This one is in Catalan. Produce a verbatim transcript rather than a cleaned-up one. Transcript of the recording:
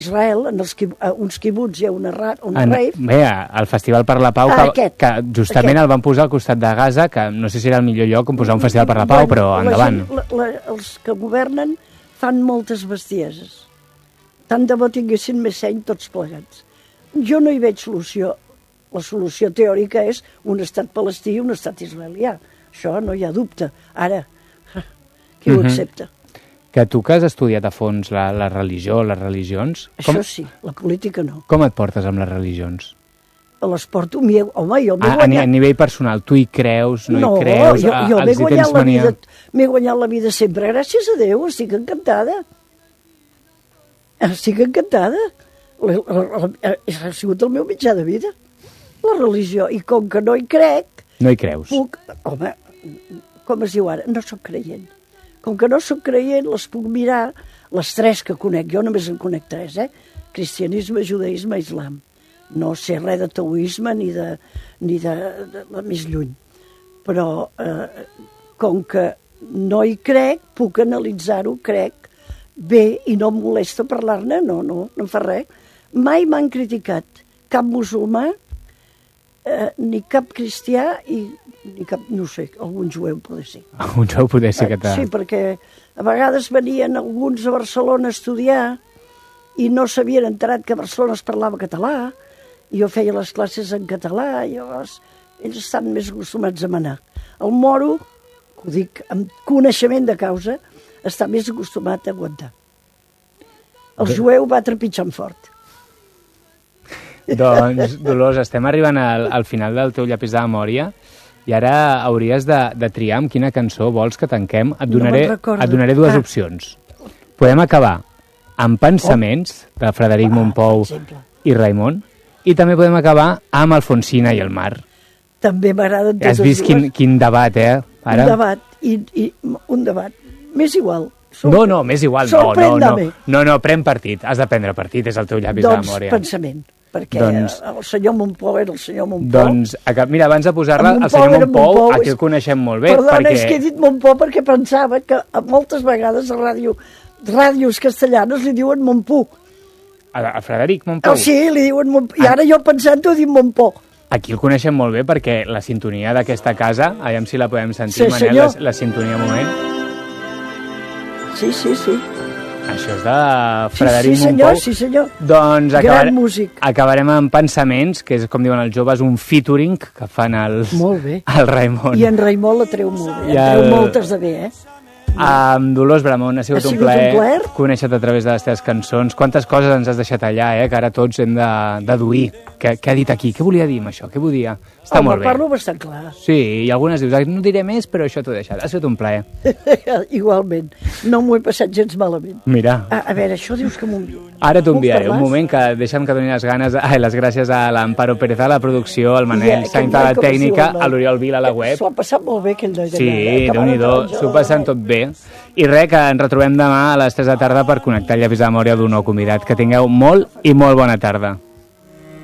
Israel, en els, uns quibuts hi ha una, una en, rave. Bé, el Festival per la Pau, ah, que, aquest, que justament aquest. el van posar al costat de Gaza, que no sé si era el millor lloc on posar un Festival per la Pau, però endavant. La gent, la, la, els que governen fan moltes bestieses. Tant de bo tinguessin més seny tots plegats. Jo no hi veig solució. La solució teòrica és un estat palestí i un estat israelià. Això no hi ha dubte. Ara, qui ho uh-huh. accepta? Que tu que has estudiat a fons la, la religió, les religions... Això com, sí, la política no. Com et portes amb les religions? Les porto... Home, jo m'he a, guanyat... A nivell personal, tu hi creus, no, no hi creus? No, jo, jo m'he guanyat, la vida, m'he guanyat la vida sempre. Gràcies a Déu, estic encantada. Estic encantada. La, la, la, ha sigut el meu mitjà de vida, la religió. I com que no hi crec... No hi creus? Puc... Home, com es diu ara? No sóc creient. Com que no sóc creient, les puc mirar, les tres que conec, jo només en conec tres, eh? Cristianisme, judaïsme, islam. No sé res de taoisme ni de, ni de, de, de més lluny. Però eh, com que no hi crec, puc analitzar-ho, crec, bé, i no em molesta parlar-ne, no, no, no em fa res. Mai m'han criticat cap musulmà, eh, ni cap cristià, i ni cap, no sé, algun jueu poder ser. Algun jueu poder ser que t'ha... Sí, perquè a vegades venien alguns a Barcelona a estudiar i no s'havien enterat que a Barcelona es parlava català, i jo feia les classes en català, i llavors ells estan més acostumats a manar. El moro, que ho dic amb coneixement de causa, està més acostumat a aguantar. El Bé. jueu va trepitjant fort. Doncs, Dolors, estem arribant al, al final del teu llapis de memòria. I ara hauries de, de triar amb quina cançó vols que tanquem. Et donaré, no et donaré dues ah. opcions. Podem acabar amb Pensaments, oh. de Frederic ah, Mompou i Raimon, i també podem acabar amb Alfonsina i el mar. També m'agraden totes Has vist quin, quin debat, eh? Ara? Un debat, i, i un debat. M'és igual. Sorpre... No, no, m'és igual. No, no, no, no, no, pren partit. Has de prendre partit, és el teu llapis doncs, de memòria. Doncs Pensament. Perquè doncs, el senyor Mompou era el senyor Mompou. Doncs, mira, abans de posar-la, el senyor Mompou, Mompou, aquí el coneixem molt bé. Perdona, perquè... és que he dit Mompou perquè pensava que moltes vegades a ràdio, ràdios castellanes li diuen Mompou. A, a Frederic Mompou? Oh, sí, li diuen Mompou. I ara jo pensant-ho dic Mompou. Aquí el coneixem molt bé perquè la sintonia d'aquesta casa, aviam si la podem sentir, sí, Manel, la, la sintonia un moment. Sí, sí, sí. Això és de Frederic sí, sí, Mompou. Sí, senyor, Doncs acabar, gran músic. Acabarem amb Pensaments, que és, com diuen els joves, un featuring que fan els, molt bé. el Raimon. I en Raimon la treu molt bé. En treu el... moltes de bé, eh? Amb Dolors Bramon, ha sigut, ha un, sigut plaer un plaer conèixer-te a través de les teves cançons. Quantes coses ens has deixat allà, eh? Que ara tots hem de deduir. Què, què ha dit aquí? Què volia dir amb això? Què volia? Està Home, molt bé. parlo bastant clar. Sí, i algunes dius, no diré més, però això t'ho he deixat. Ha sigut un plaer. Igualment. No m'ho he passat gens malament. Mira. A, a veure, això dius que m'ho envio. Ara t'ho enviaré. Un moment que deixa'm que doni les ganes, ai, les gràcies a l'Amparo Pérez a la producció, al Manel ja, Sainz a la tècnica, a l'Oriol Vila a la web. S'ho ha passat molt bé aquell d'allà. Sí, Déu-n'hi-do, s'ho passen tot bé. I res, que ens retrobem demà a les tres de la tarda per connectar el llapis de memòria d'un nou convidat. Que tingueu molt i molt bona tarda.